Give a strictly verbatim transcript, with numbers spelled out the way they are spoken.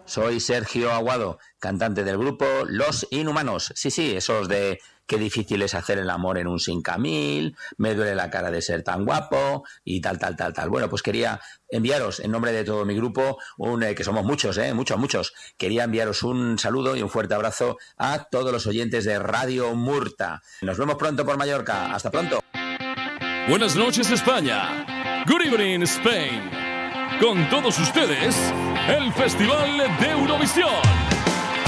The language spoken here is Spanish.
Soy Sergio Aguado, cantante del grupo Los Inhumanos. Sí, sí, esos de qué difícil es hacer el amor en un Cinca Mil, me duele la cara de ser tan guapo y tal, tal, tal, tal. Bueno, pues quería enviaros en nombre de todo mi grupo, un, eh, que somos muchos, eh, muchos, muchos. Quería enviaros un saludo y un fuerte abrazo a todos los oyentes de Radio Murta. Nos vemos pronto por Mallorca. Hasta pronto. Buenas noches, España. Good evening, Spain. Con todos ustedes, el Festival de Eurovisión.